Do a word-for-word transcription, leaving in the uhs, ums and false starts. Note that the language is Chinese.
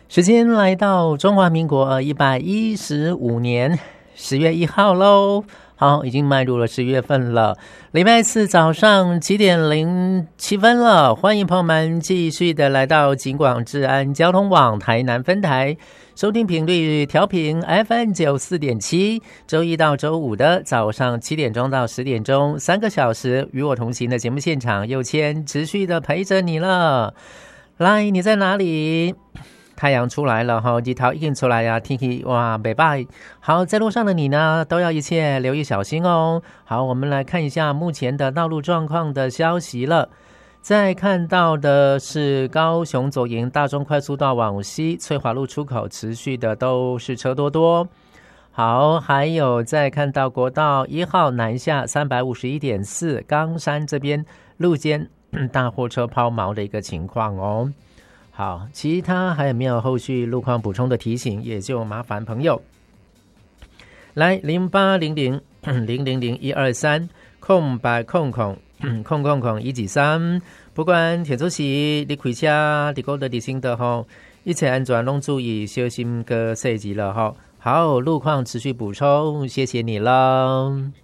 时间来到中华民国一百一十五年十月一号喽，好，已经迈入了十月份了。礼拜四早上七点零七分了，欢迎朋友们继续的来到警广治安交通网台南分台，收听频率调频 F M 九四点七，周一到周五的早上七点钟到十点钟，三个小时与我同行的节目现场，佑谦持续的陪着你了。来，你在哪里？太阳出来了哈，日头已经出来呀，天气哇美拜。好，在路上的你呢，都要一切留意小心哦。好，我们来看一下目前的道路状况的消息了。再看到的是高雄左营大中快速道往西翠华路出口持续的都是车多多。好，还有再看到国道一号南下 三百五十一点四 冈山这边路肩大货车抛锚的一个情况哦。好，其他还有没有后续路况补充的提醒，也就麻烦朋友来零八零零零零零一二三空白空空空空空一几三，不管铁出席你开车你过的地心的吼，一切安全拢注意小心个设计了吼。好，路况持续补充，谢谢你了。